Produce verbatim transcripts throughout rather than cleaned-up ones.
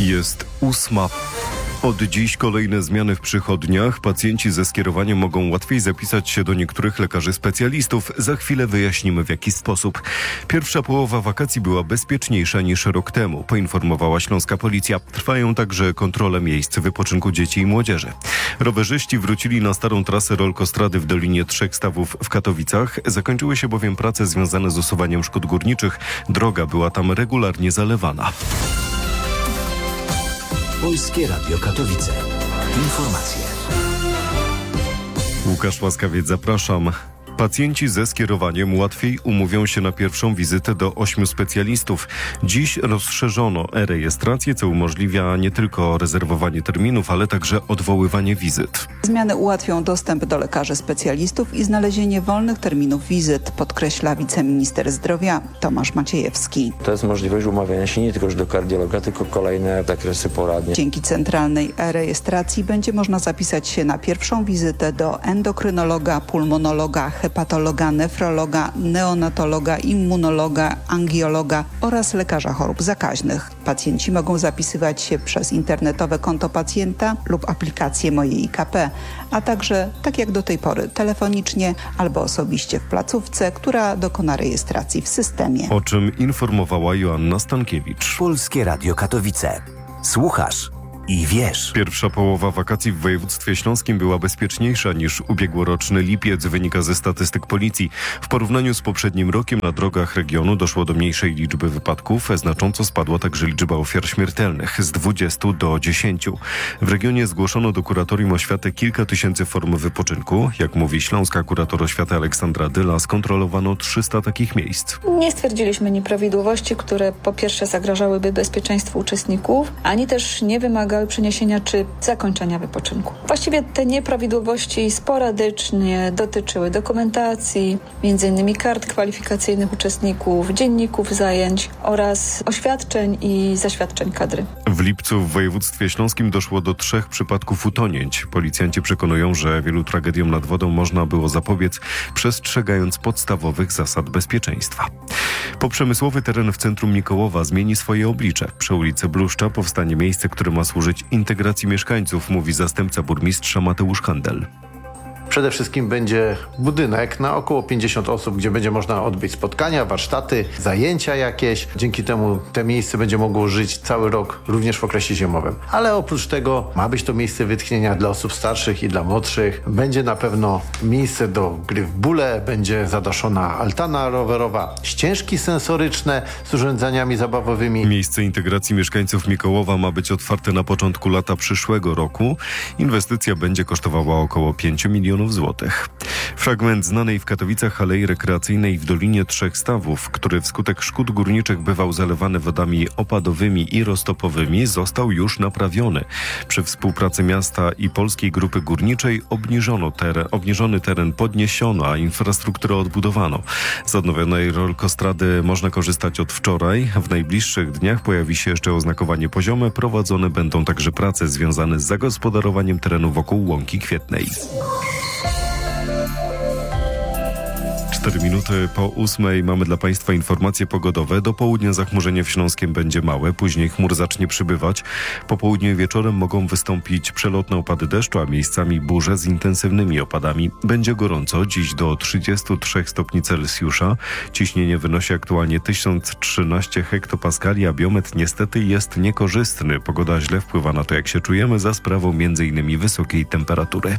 Jest ósma. Od dziś kolejne zmiany w przychodniach. Pacjenci ze skierowaniem mogą łatwiej zapisać się do niektórych lekarzy specjalistów. Za chwilę wyjaśnimy, w jaki sposób. Pierwsza połowa wakacji była bezpieczniejsza niż rok temu, poinformowała śląska policja. Trwają także kontrole miejsc wypoczynku dzieci i młodzieży. Rowerzyści wrócili na starą trasę rolkostrady w Dolinie Trzech Stawów w Katowicach. Zakończyły się bowiem prace związane z usuwaniem szkód górniczych. Droga była tam regularnie zalewana. Polskie Radio Katowice. Informacje. Łukasz Łaskawiec, zapraszam. Pacjenci ze skierowaniem łatwiej umówią się na pierwszą wizytę do ośmiu specjalistów. Dziś rozszerzono e-rejestrację, co umożliwia nie tylko rezerwowanie terminów, ale także odwoływanie wizyt. Zmiany ułatwią dostęp do lekarzy specjalistów i znalezienie wolnych terminów wizyt, podkreśla wiceminister zdrowia Tomasz Maciejewski. To jest możliwość umawiania się nie tylko już do kardiologa, tylko kolejne zakresy poradnie. Dzięki centralnej e-rejestracji będzie można zapisać się na pierwszą wizytę do endokrynologa, pulmonologa, hepatologa, nefrologa, neonatologa, immunologa, angiologa oraz lekarza chorób zakaźnych. Pacjenci mogą zapisywać się przez internetowe konto pacjenta lub aplikację Moje I K P, a także, tak jak do tej pory, telefonicznie albo osobiście w placówce, która dokona rejestracji w systemie. O czym informowała Joanna Stankiewicz. Polskie Radio Katowice. Słuchasz i wiesz. Pierwsza połowa wakacji w województwie śląskim była bezpieczniejsza niż ubiegłoroczny lipiec, wynika ze statystyk policji. W porównaniu z poprzednim rokiem na drogach regionu doszło do mniejszej liczby wypadków. Znacząco spadła także liczba ofiar śmiertelnych z dwudziestu do dziesięciu. W regionie zgłoszono do Kuratorium Oświaty kilka tysięcy form wypoczynku. Jak mówi śląska kurator oświaty Aleksandra Dyla, skontrolowano trzysta takich miejsc. Nie stwierdziliśmy nieprawidłowości, które po pierwsze zagrażałyby bezpieczeństwu uczestników, ani też nie wymagały przeniesienia czy zakończenia wypoczynku. Właściwie te nieprawidłowości sporadycznie dotyczyły dokumentacji, między innymi kart kwalifikacyjnych uczestników, dzienników zajęć oraz oświadczeń i zaświadczeń kadry. W lipcu w województwie śląskim doszło do trzech przypadków utonięć. Policjanci przekonują, że wielu tragediom nad wodą można było zapobiec, przestrzegając podstawowych zasad bezpieczeństwa. Poprzemysłowy teren w centrum Mikołowa zmieni swoje oblicze. Przy ulicy Bluszcza powstanie miejsce, które ma służyć integracji mieszkańców, mówi zastępca burmistrza Mateusz Handel. Przede wszystkim będzie budynek na około pięćdziesiąt osób, gdzie będzie można odbyć spotkania, warsztaty, zajęcia jakieś. Dzięki temu to miejsce będzie mogło żyć cały rok, również w okresie zimowym. Ale oprócz tego ma być to miejsce wytchnienia dla osób starszych i dla młodszych. Będzie na pewno miejsce do gry w bóle, będzie zadaszona altana rowerowa, ścieżki sensoryczne z urządzeniami zabawowymi. Miejsce integracji mieszkańców Mikołowa ma być otwarte na początku lata przyszłego roku. Inwestycja będzie kosztowała około pięć milionów złotych. Fragment znanej w Katowicach alei rekreacyjnej w Dolinie Trzech Stawów, który wskutek szkód górniczych bywał zalewany wodami opadowymi i roztopowymi, został już naprawiony. Przy współpracy miasta i Polskiej Grupy Górniczej obniżono teren, obniżony teren podniesiono, a infrastrukturę odbudowano. Z odnowionej rolkostrady można korzystać od wczoraj. W najbliższych dniach pojawi się jeszcze oznakowanie poziome. Prowadzone będą także prace związane z zagospodarowaniem terenu wokół Łąki Kwietnej. Cztery minuty po ósmej mamy dla Państwa informacje pogodowe. Do południa zachmurzenie w Śląskiem będzie małe, później chmur zacznie przybywać. Po południu i wieczorem mogą wystąpić przelotne opady deszczu, a miejscami burze z intensywnymi opadami. Będzie gorąco, dziś do trzydziestu trzech stopni Celsjusza. Ciśnienie wynosi aktualnie tysiąc trzynaście hektopaskali, a biometr niestety jest niekorzystny. Pogoda źle wpływa na to, jak się czujemy, za sprawą między innymi wysokiej temperatury.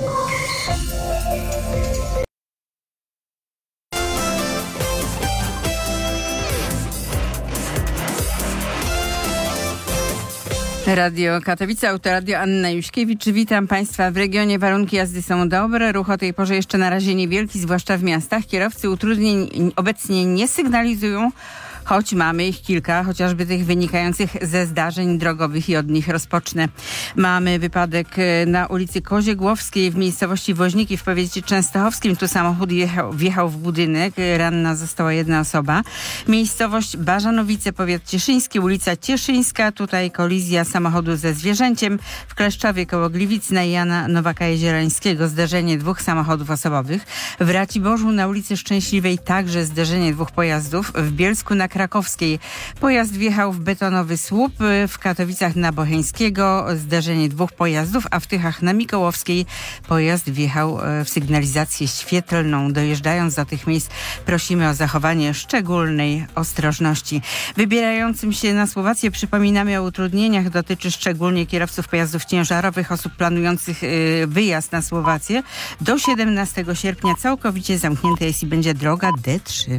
Radio Katowice, Autoradio Anna Juśkiewicz. Witam Państwa. W regionie warunki jazdy są dobre. Ruch o tej porze jeszcze na razie niewielki, zwłaszcza w miastach. Kierowcy utrudnień obecnie nie sygnalizują, choć mamy ich kilka, chociażby tych wynikających ze zdarzeń drogowych i od nich rozpocznę. Mamy wypadek na ulicy Koziegłowskiej w miejscowości Woźniki w powiecie częstochowskim. Tu samochód jechał, wjechał w budynek. Ranna została jedna osoba. Miejscowość Bażanowice, powiat cieszyński, ulica Cieszyńska. Tutaj kolizja samochodu ze zwierzęciem. W Kleszczowie koło Gliwic na Jana Nowaka-Jeziorańskiego zderzenie dwóch samochodów osobowych. W Raciborzu na ulicy Szczęśliwej także zderzenie dwóch pojazdów. W Bielsku na krakowskiej. Pojazd wjechał w betonowy słup, w Katowicach na Bocheńskiego zderzenie dwóch pojazdów, a w Tychach na Mikołowskiej pojazd wjechał w sygnalizację świetlną. Dojeżdżając do tych miejsc prosimy o zachowanie szczególnej ostrożności. Wybierającym się na Słowację przypominamy o utrudnieniach. Dotyczy szczególnie kierowców pojazdów ciężarowych, osób planujących wyjazd na Słowację. Do siedemnastego sierpnia całkowicie zamknięta jest i będzie droga D trzy.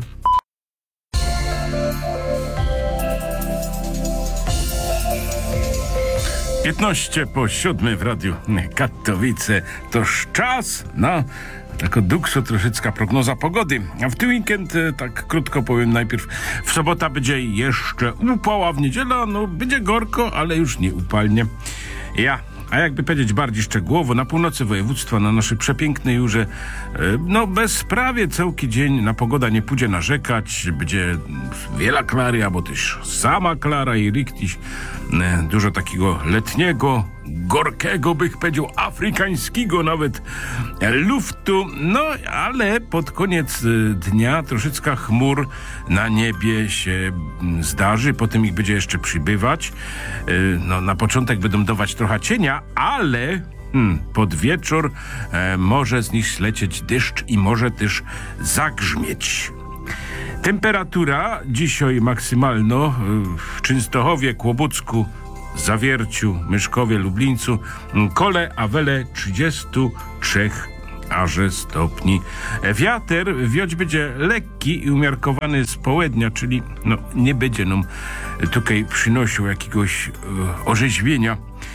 piętnaście po siódmej w Radiu Katowice. Toż czas na taką dłuższą troszeczkę prognoza pogody. A w ten weekend, tak krótko powiem najpierw, w sobota będzie jeszcze upał, a w niedzielę no będzie gorko, ale już nie upalnie. Ja A jakby powiedzieć bardziej szczegółowo, na północy województwa, na naszej przepięknej Jurze, no bezprawie całki dzień na pogoda nie pójdzie narzekać, będzie wiele klary, albo też sama klara i riktiś, dużo takiego letniego, gorkiego, bych powiedział, afrykańskiego nawet luftu, no ale pod koniec dnia troszeczkę chmur na niebie się zdarzy, potem ich będzie jeszcze przybywać, no na początek będą dawać trochę cienia, ale hmm, pod wieczór e, może z nich lecieć deszcz i może też zagrzmieć. Temperatura dzisiaj maksymalno w Częstochowie, Kłobucku, Zawierciu, Myszkowie, Lublińcu, Kole, a wele trzydzieści trzy aże stopni. Wiatr wioć będzie lekki i umiarkowany z południa, czyli no, nie będzie nam tutaj przynosił jakiegoś e, orzeźwienia.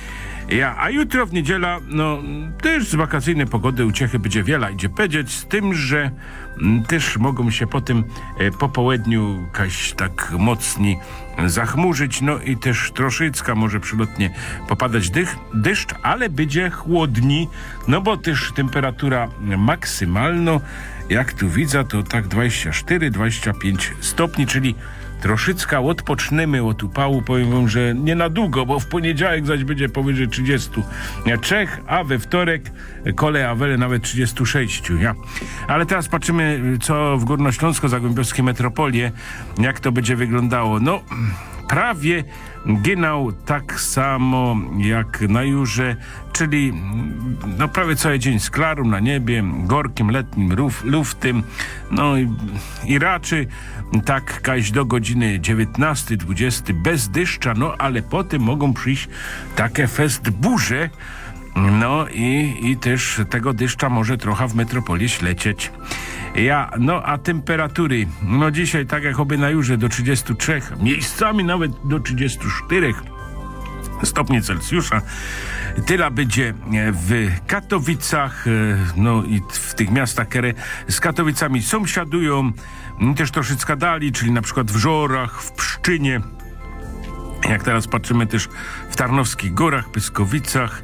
Ja, a jutro w niedziela, no też z wakacyjnej pogody uciechy będzie wiele, idzie powiedzieć, z tym, że m, też mogą się potem e, po południu kaś tak mocni zachmurzyć, no i też troszeczkę może przylotnie popadać dych, deszcz, ale będzie chłodni, no bo też temperatura maksymalna, jak tu widzę, to tak dwadzieścia cztery dwadzieścia pięć stopni, czyli troszeczkę odpoczniemy od upału, powiem wam, że nie na długo, bo w poniedziałek zaś będzie powyżej trzydzieści trzy, a we wtorek Kole, a wele nawet trzydzieści sześć. Ja. Ale teraz patrzymy, co w Górnośląsko-Zagłębiowskiej metropolii, jak to będzie wyglądało. No, prawie ginął tak samo jak na Jurze, czyli no prawie cały dzień z klarą na niebie, gorkim, letnim ruf, luftem, no i, i raczej tak kaś do godziny dziewiętnastej dwudziestej bez deszcza, no ale potem mogą przyjść takie fest burze, no i, i też tego deszcza może trochę w metropolii ślecieć. Ja, no a temperatury, no dzisiaj tak jak oby na Jurze do trzydziestu trzech, miejscami nawet do trzydziestu czterech stopni Celsjusza. Tyle będzie w Katowicach, no i w tych miastach, które z Katowicami sąsiadują, też troszeczkę dali, czyli na przykład w Żorach, w Pszczynie. Jak teraz patrzymy też w Tarnowskich Górach, Pyskowicach,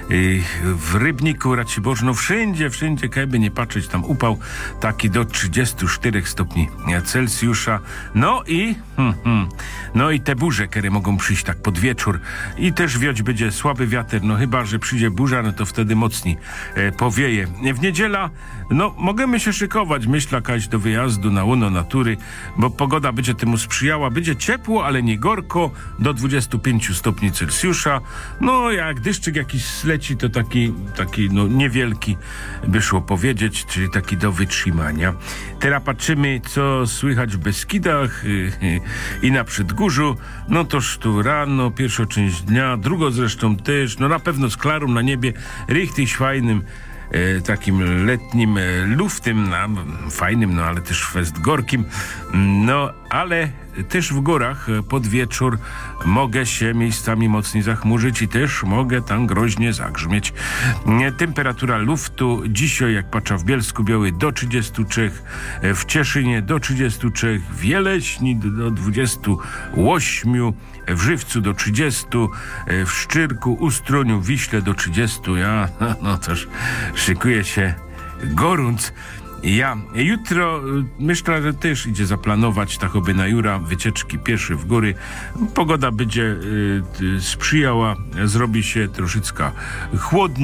w Rybniku, Raciborzu, no wszędzie, wszędzie, jakby nie patrzeć, tam upał taki do trzydziestu czterech stopni Celsjusza. No i hmm, hmm, no i te burze, które mogą przyjść tak pod wieczór i też wioć będzie słaby wiatr, no chyba, że przyjdzie burza, no to wtedy mocniej e, powieje. W niedziela, no możemy się szykować, myślę, jakaś do wyjazdu na łono natury, bo pogoda będzie temu sprzyjała, będzie ciepło, ale nie gorko, do dwudziestu pięciu stopni Celsjusza. No jak deszczyk jakiś leci, to taki, taki no niewielki, by szło powiedzieć, czyli taki do wytrzymania. Teraz patrzymy, co słychać w Beskidach yy, yy, i na Przedgórzu. No toż tu rano, pierwsza część dnia, drugo zresztą też, no na pewno z klarą na niebie, richtig fajnym, E, takim letnim e, luftem, no, fajnym, no ale też fest gorkim, no ale też w górach e, pod wieczór mogę się miejscami mocniej zachmurzyć i też mogę tam groźnie zagrzmieć. E, temperatura luftu dzisiaj, jak patrzę w Bielsku Białej, do trzydziestu trzech, e, w Cieszynie do trzydziestu trzech, w Jeleśni do, do dwudziestu ośmiu, w Żywcu do trzydziestu, w Szczyrku, Ustroniu, Wiśle do trzydziestu. Ja, no, no też szykuje się gorąc. Ja jutro myślę, że też idzie zaplanować tachoby na Jura wycieczki piesze w góry. Pogoda będzie y, y, sprzyjała, zrobi się troszeczkę chłodniej.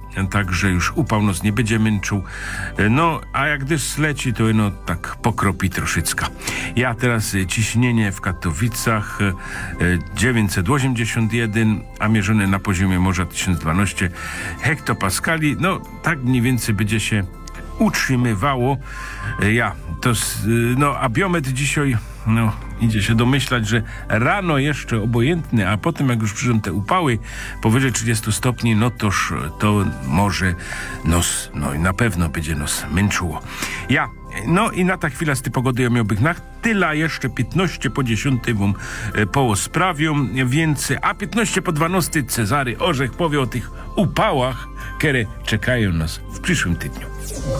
także już upał nas nie będzie męczył. No, a jak deszcz leci, to no tak pokropi troszeczkę. Ja teraz e, ciśnienie w Katowicach e, dziewięćset osiemdziesiąt jeden, a mierzone na poziomie morza tysiąc dwanaście hektopaskali. No, tak mniej więcej będzie się utrzymywało. E, ja, to, s- no, a biometr dzisiaj, no, idzie się domyślać, że rano jeszcze obojętny, a potem jak już przyjdą te upały powyżej trzydziestu stopni, no toż to może nos, no i na pewno będzie nos męczyło. Ja, no i na ta chwila z tej pogody ja miałbym na tyle, jeszcze piętnaście po dziesiątej wam e, po sprawią, więc a piętnaście po dwunastej Cezary Orzech powie o tych upałach, które czekają nas w przyszłym tygodniu.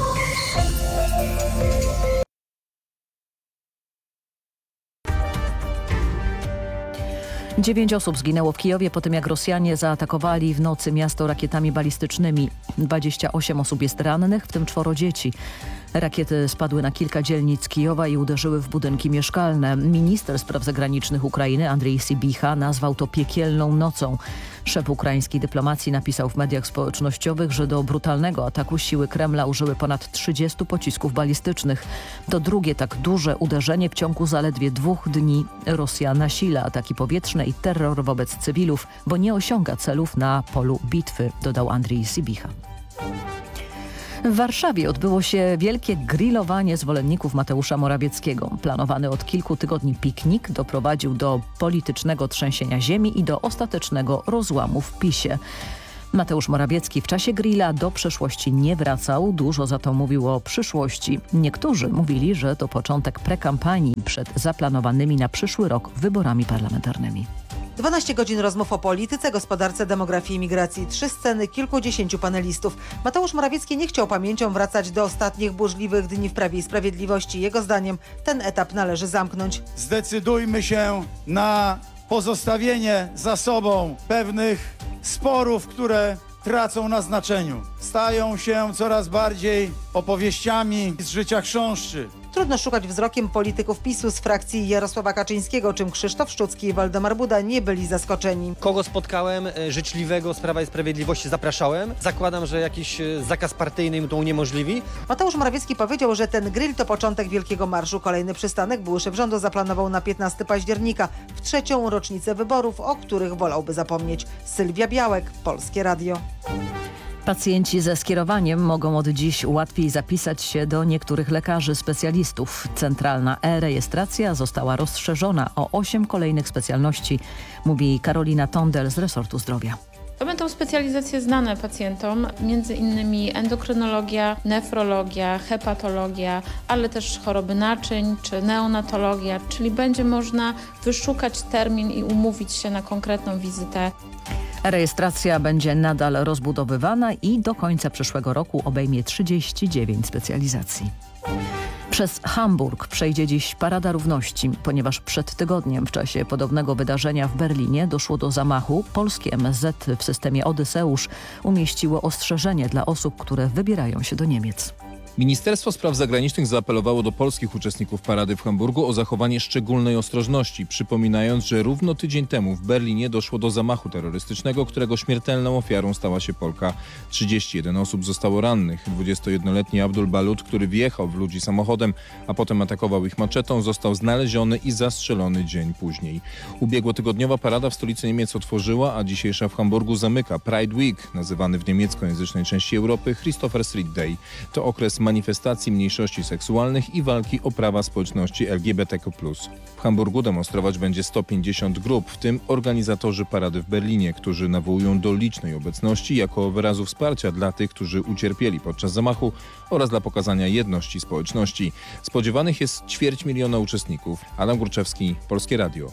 Dziewięć osób zginęło w Kijowie po tym, jak Rosjanie zaatakowali w nocy miasto rakietami balistycznymi. dwadzieścia osiem osób jest rannych, w tym czworo dzieci. Rakiety spadły na kilka dzielnic Kijowa i uderzyły w budynki mieszkalne. Minister spraw zagranicznych Ukrainy Andrzej Sybicha nazwał to piekielną nocą. Szef ukraińskiej dyplomacji napisał w mediach społecznościowych, że do brutalnego ataku siły Kremla użyły ponad trzydziestu pocisków balistycznych. To drugie tak duże uderzenie w ciągu zaledwie dwóch dni. Rosja nasila ataki powietrzne i terror wobec cywilów, bo nie osiąga celów na polu bitwy, dodał Andrzej Sybicha. W Warszawie odbyło się wielkie grillowanie zwolenników Mateusza Morawieckiego. Planowany od kilku tygodni piknik doprowadził do politycznego trzęsienia ziemi i do ostatecznego rozłamu w PiSie. Mateusz Morawiecki w czasie grilla do przeszłości nie wracał, dużo za to mówił o przyszłości. Niektórzy mówili, że to początek prekampanii przed zaplanowanymi na przyszły rok wyborami parlamentarnymi. dwanaście godzin rozmów o polityce, gospodarce, demografii i migracji. Trzy sceny, kilkudziesięciu panelistów. Mateusz Morawiecki nie chciał pamięcią wracać do ostatnich burzliwych dni w Prawie i Sprawiedliwości. Jego zdaniem ten etap należy zamknąć. Zdecydujmy się na pozostawienie za sobą pewnych sporów, które tracą na znaczeniu. Stają się coraz bardziej opowieściami z życia chrząszczy. Trudno szukać wzrokiem polityków PiSu z frakcji Jarosława Kaczyńskiego, czym Krzysztof Szczucki i Waldemar Buda nie byli zaskoczeni. Kogo spotkałem życzliwego z Prawa i Sprawiedliwości zapraszałem. Zakładam, że jakiś zakaz partyjny mu to uniemożliwi. Mateusz Morawiecki powiedział, że ten grill to początek wielkiego marszu. Kolejny przystanek były szef rządu zaplanował na piętnastego października, w trzecią rocznicę wyborów, o których wolałby zapomnieć. Sylwia Białek, Polskie Radio. Pacjenci ze skierowaniem mogą od dziś łatwiej zapisać się do niektórych lekarzy specjalistów. Centralna e-rejestracja została rozszerzona o osiem kolejnych specjalności, mówi Karolina Tondel z resortu zdrowia. To będą specjalizacje znane pacjentom, między innymi endokrynologia, nefrologia, hepatologia, ale też choroby naczyń czy neonatologia, czyli będzie można wyszukać termin i umówić się na konkretną wizytę. Rejestracja będzie nadal rozbudowywana i do końca przyszłego roku obejmie trzydzieści dziewięć specjalizacji. Przez Hamburg przejdzie dziś Parada Równości, ponieważ przed tygodniem w czasie podobnego wydarzenia w Berlinie doszło do zamachu. Polskie M S Z w systemie Odyseusz umieściło ostrzeżenie dla osób, które wybierają się do Niemiec. Ministerstwo Spraw Zagranicznych zaapelowało do polskich uczestników parady w Hamburgu o zachowanie szczególnej ostrożności, przypominając, że równo tydzień temu w Berlinie doszło do zamachu terrorystycznego, którego śmiertelną ofiarą stała się Polka. trzydzieści jeden osób zostało rannych. dwudziestojednoletni Abdul Balut, który wjechał w ludzi samochodem, a potem atakował ich maczetą, został znaleziony i zastrzelony dzień później. Ubiegłotygodniowa parada w stolicy Niemiec otworzyła, a dzisiejsza w Hamburgu zamyka Pride Week, nazywany w niemieckojęzycznej części Europy Christopher Street Day. To okres manifestacji mniejszości seksualnych i walki o prawa społeczności L G B T Q plus. W Hamburgu demonstrować będzie sto pięćdziesiąt grup, w tym organizatorzy parady w Berlinie, którzy nawołują do licznej obecności jako wyrazu wsparcia dla tych, którzy ucierpieli podczas zamachu oraz dla pokazania jedności społeczności. Spodziewanych jest ćwierć miliona uczestników. Adam Górczewski, Polskie Radio.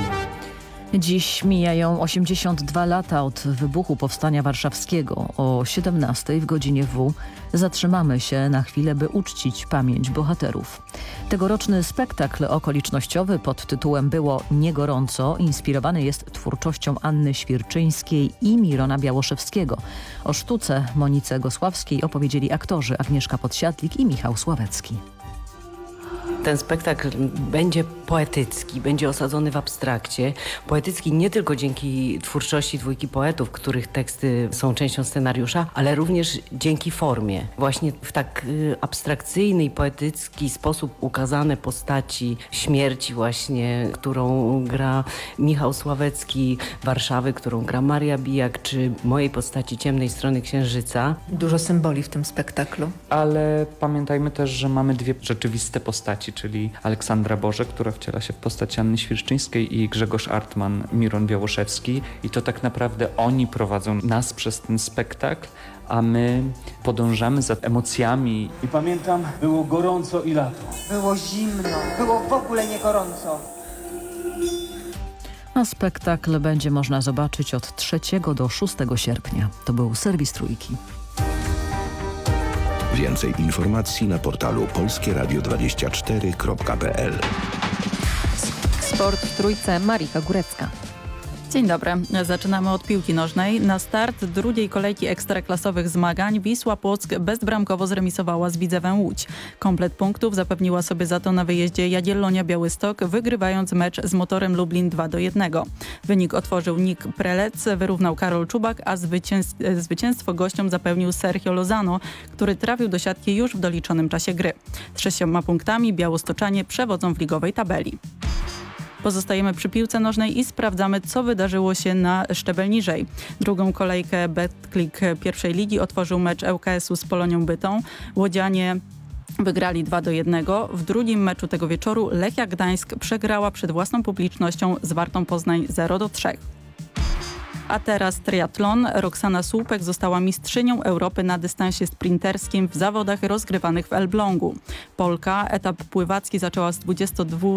Dziś mijają osiemdziesiąt dwa lata od wybuchu Powstania Warszawskiego. O siedemnastej w godzinie W zatrzymamy się na chwilę, by uczcić pamięć bohaterów. Tegoroczny spektakl okolicznościowy pod tytułem Było niegorąco inspirowany jest twórczością Anny Świerczyńskiej i Mirona Białoszewskiego. O sztuce Monice Gosławskiej opowiedzieli aktorzy Agnieszka Podsiadlik i Michał Sławecki. Ten spektakl będzie poetycki, będzie osadzony w abstrakcie. Poetycki nie tylko dzięki twórczości dwójki poetów, których teksty są częścią scenariusza, ale również dzięki formie. Właśnie w tak abstrakcyjny i poetycki sposób ukazane postaci śmierci właśnie, którą gra Michał Sławecki, Warszawy, którą gra Maria Bijak, czy mojej postaci Ciemnej Strony Księżyca. Dużo symboli w tym spektaklu. Ale pamiętajmy też, że mamy dwie rzeczywiste postaci, czyli Aleksandra Boże, która wciela się w postać Anny Świerszczyńskiej, i Grzegorz Artman, Miron Białoszewski. I to tak naprawdę oni prowadzą nas przez ten spektakl, a my podążamy za emocjami. I pamiętam, było gorąco i lato. Było zimno, było w ogóle nie gorąco. A spektakl będzie można zobaczyć od trzeciego do szóstego sierpnia. To był serwis Trójki. Więcej informacji na portalu polskie radio dwadzieścia cztery kropka p l. Sport w Trójce, Marika Górecka. Dzień dobry. Zaczynamy od piłki nożnej. Na start drugiej kolejki ekstraklasowych zmagań Wisła Płock bezbramkowo zremisowała z Widzewem Łódź. Komplet punktów zapewniła sobie za to na wyjeździe Jagiellonia Białystok, wygrywając mecz z Motorem Lublin dwa do jednego. Wynik otworzył Nick Prelec, wyrównał Karol Czubak, a zwycięstwo gościom zapewnił Sergio Lozano, który trafił do siatki już w doliczonym czasie gry. Trzecioma punktami białostoczanie przewodzą w ligowej tabeli. Pozostajemy przy piłce nożnej i sprawdzamy, co wydarzyło się na szczebel niżej. Drugą kolejkę Betclic pierwszej ligi otworzył mecz L K S u z Polonią Bytom. Łodzianie wygrali dwa do jednego. W drugim meczu tego wieczoru Lechia Gdańsk przegrała przed własną publicznością z Wartą Poznań zero do trzech. A teraz triatlon. Roxana Słupek została mistrzynią Europy na dystansie sprinterskim w zawodach rozgrywanych w Elblągu. Polka etap pływacki zaczęła z dwudziestu dwóch